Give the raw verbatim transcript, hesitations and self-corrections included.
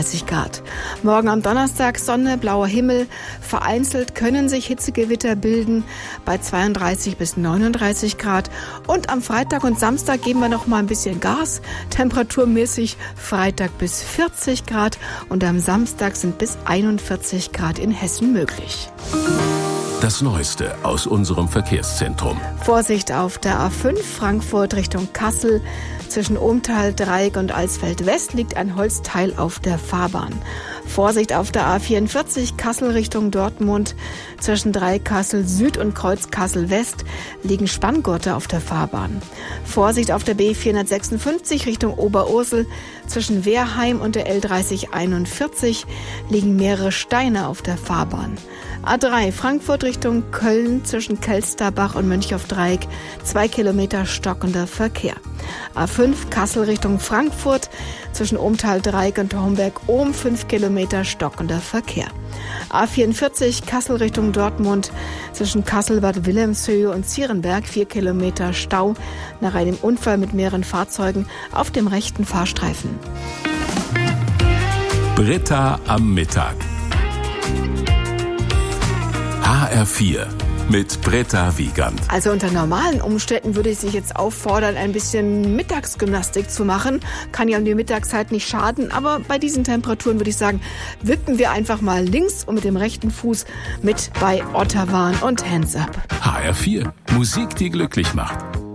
einunddreißig Grad. Morgen am Donnerstag Sonne, blauer Himmel. Vereinzelt können sich Hitzegewitter bilden bei zweiunddreißig bis neununddreißig Grad. Und am Freitag und Samstag geben wir noch mal ein bisschen Gas. Temperaturmäßig Freitag bis vierzig Grad und am Samstag sind bis einundvierzig Grad in Hessen möglich. Das Neueste aus unserem Verkehrszentrum. Vorsicht auf der A fünf Frankfurt Richtung Kassel. Zwischen Ohmtal, Dreieck und Alsfeld West liegt ein Holzteil auf der Fahrbahn. Vorsicht auf der A vierundvierzig Kassel Richtung Dortmund. Zwischen Dreieck Kassel Süd und Kreuz Kassel West liegen Spanngurte auf der Fahrbahn. Vorsicht auf der B vierhundertsechsundfünfzig Richtung Oberursel. Zwischen Wehrheim und der L dreißig einundvierzig liegen mehrere Steine auf der Fahrbahn. A drei Frankfurt Richtung Köln zwischen Kelsterbach und Mönchhoff-Dreieck, zwei Kilometer stockender Verkehr. A fünf Kassel Richtung Frankfurt zwischen Ohmtal-Dreieck und Homberg-Ohm, fünf Kilometer stockender Verkehr. A vierundvierzig Kassel Richtung Dortmund zwischen Kassel-Bad Wilhelmshöhe und Zierenberg, vier Kilometer Stau nach einem Unfall mit mehreren Fahrzeugen auf dem rechten Fahrstreifen. Britta am Mittag. H R vier mit Britta Wiegand. Also unter normalen Umständen würde ich Sie jetzt auffordern, ein bisschen Mittagsgymnastik zu machen. Kann ja um die Mittagszeit nicht schaden, aber bei diesen Temperaturen würde ich sagen, wippen wir einfach mal links und mit dem rechten Fuß mit bei Otterwan und Hands Up. H R vier, Musik, die glücklich macht.